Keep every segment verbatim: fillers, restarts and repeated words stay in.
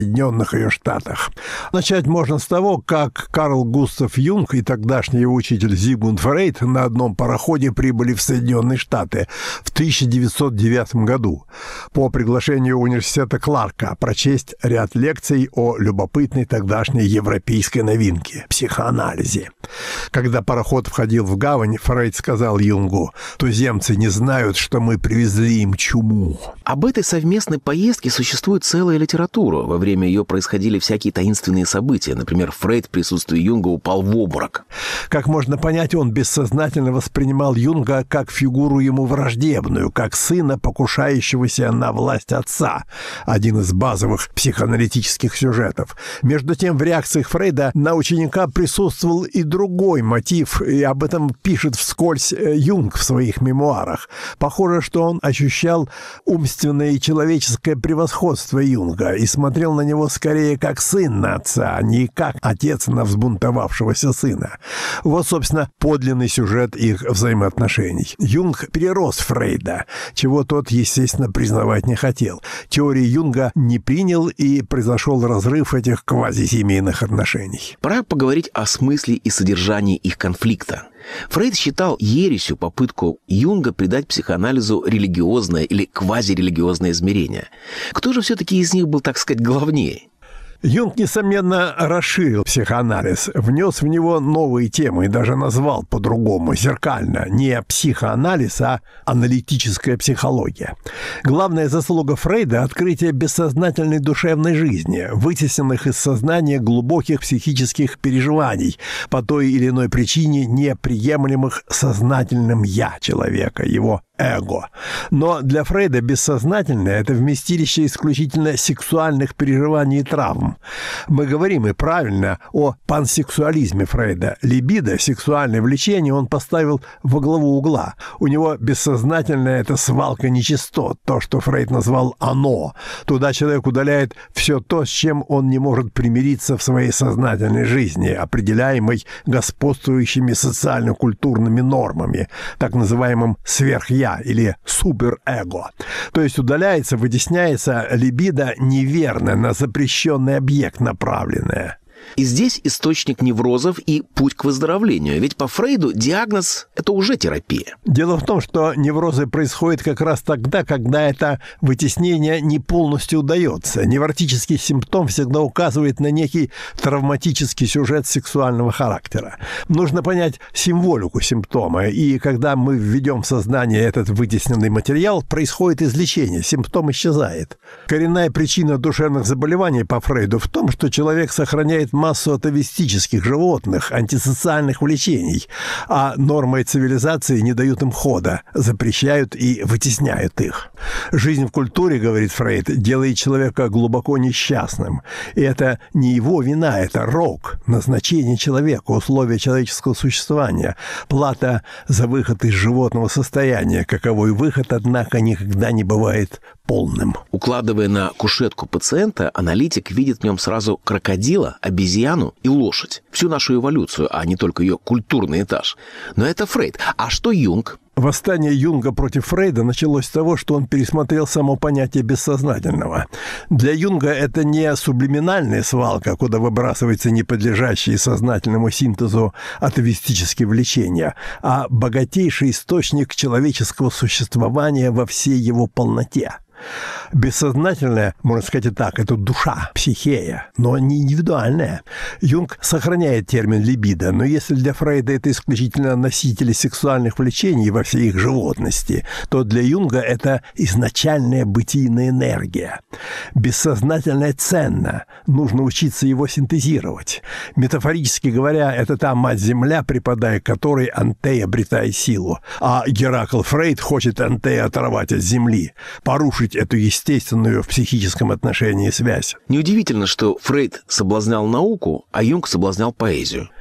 Соединенных ее Штатах. Начать можно с того, как Карл Густав Юнг и тогдашний его учитель Зигмунд Фрейд на одном пароходе прибыли в Соединенные Штаты в тысяча девятьсот девятом году по приглашению университета Кларка прочесть ряд лекций о любопытной тогдашней европейской новинке – психоанализе. Когда пароход входил в гавань, Фрейд сказал Юнгу: «Туземцы не знают, что мы привезли им чуму». Об этой совместной поездке существует целая литература. Во время ее происходили всякие таинственные события. Например, Фрейд в присутствии Юнга упал в обморок. Как можно понять, он бессознательно воспринимал Юнга как фигуру ему враждебную, как сына, покушающегося на власть отца. Один из базовых психоаналитических сюжетов. Между тем, в реакциях Фрейда на ученика присутствовал и другой мотив, и об этом пишет вскользь Юнг в своих мемуарах. Похоже, что он ощущал умственное и человеческое превосходство Юнга и смотрел на него скорее как сын на отца, а не как отец на взбунтовавшегося сына. Вот, собственно, подлинный сюжет их взаимоотношений. Юнг перерос Фрейда, чего тот, естественно, признавать не хотел. Теории Юнга не принял, и произошел разрыв этих квазисемейных отношений. Пора поговорить о смысле и содержании их конфликта. Фрейд считал ересью попытку Юнга придать психоанализу религиозное или квазирелигиозное измерение. Кто же все-таки из них был, так сказать, главнее? Юнг, несомненно, расширил психоанализ, внес в него новые темы и даже назвал по-другому, зеркально, не психоанализ, а аналитическая психология. Главная заслуга Фрейда – открытие бессознательной душевной жизни, вытесненных из сознания глубоких психических переживаний, по той или иной причине неприемлемых сознательным «я» человека, его эго. Но для Фрейда бессознательное – это вместилище исключительно сексуальных переживаний и травм. Мы говорим, и правильно, о пансексуализме Фрейда. Либидо, сексуальное влечение, он поставил во главу угла. У него бессознательное – это свалка нечистот, то, что Фрейд назвал «оно». Туда человек удаляет все то, с чем он не может примириться в своей сознательной жизни, определяемой господствующими социально-культурными нормами, так называемым «сверхя» или суперэго. То есть удаляется, вытесняется либидо неверно, на запрещенный объект направленное. И здесь источник неврозов и путь к выздоровлению. Ведь по Фрейду диагноз – это уже терапия. Дело в том, что неврозы происходят как раз тогда, когда это вытеснение не полностью удается. Невротический симптом всегда указывает на некий травматический сюжет сексуального характера. Нужно понять символику симптома, и когда мы введем в сознание этот вытесненный материал, происходит излечение, симптом исчезает. Коренная причина душевных заболеваний по Фрейду в том, что человек сохраняет массу атовистических животных, антисоциальных влечений, а нормы цивилизации не дают им хода, запрещают и вытесняют их. Жизнь в культуре, говорит Фрейд, делает человека глубоко несчастным. И это не его вина, это рок, назначение человека, условия человеческого существования, плата за выход из животного состояния, каковой выход, однако, никогда не бывает полным. Укладывая на кушетку пациента, аналитик видит в нем сразу крокодила, обезьяну и лошадь. Всю нашу эволюцию, а не только ее культурный этаж. Но это Фрейд. А что Юнг? Восстание Юнга против Фрейда началось с того, что он пересмотрел само понятие бессознательного. Для Юнга это не сублиминальная свалка, куда выбрасываются неподлежащие сознательному синтезу атовистические влечения, а богатейший источник человеческого существования во всей его полноте. Бессознательное, можно сказать и так, это душа, психея, но не индивидуальная. Юнг сохраняет термин либидо, но если для Фрейда это исключительно носители сексуальных влечений во всей их животности, то для Юнга это изначальная бытийная энергия. Бессознательное ценно, нужно учиться его синтезировать. Метафорически говоря, это та мать-земля, припадая к которой Антей обретает силу. А Геракл Фрейд хочет Антея оторвать от земли, порушить эту естественную в психическом отношении связь. Неудивительно, что Фрейд соблазнял науку, а Юнг соблазнял поэзию.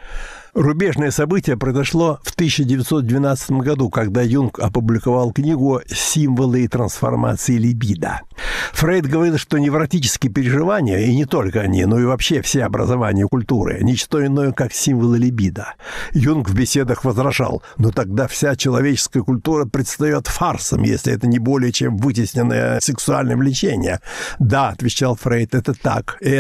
Рубежное событие произошло в тысяча девятьсот двенадцатом году, когда Юнг опубликовал книгу «Символы и трансформации либидо». Фрейд говорил, что невротические переживания, и не только они, но и вообще все образования культуры, ничто иное, как символы либидо. Юнг в беседах возражал, но тогда вся человеческая культура предстает фарсом, если это не более чем вытесненное сексуальное влечение. Да, отвечал Фрейд, это так.